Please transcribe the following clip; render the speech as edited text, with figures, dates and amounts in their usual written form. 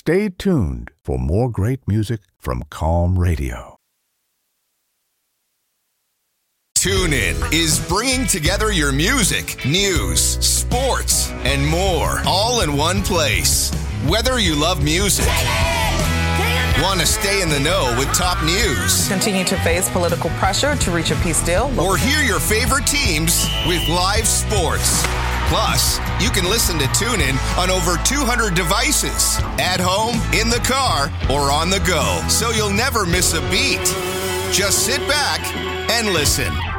Stay tuned for more great music from Calm Radio. TuneIn is bringing together your music, news, sports, and more, all in one place. Whether you love music, want to stay in the know with top news, continue to face political pressure to reach a peace deal, or hear your favorite teams with live sports. Plus, you can listen to TuneIn on over 200 devices, at home, in the car, or on the go, so you'll never miss a beat. Just sit back and listen.